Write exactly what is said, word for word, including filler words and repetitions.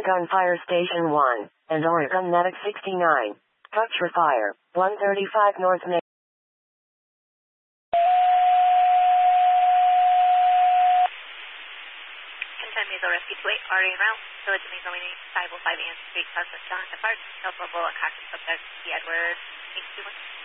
Oregon Fire Station one, and Oregon Medic sixty-nine. Structure fire, one thirty-five North Main. ten Measle Rescue two eight, already en route. Village of Measle Leaning, five oh five Ann Street, Southwest John Departs. Help Boa, Caution Subject, C. Edward, eight two one.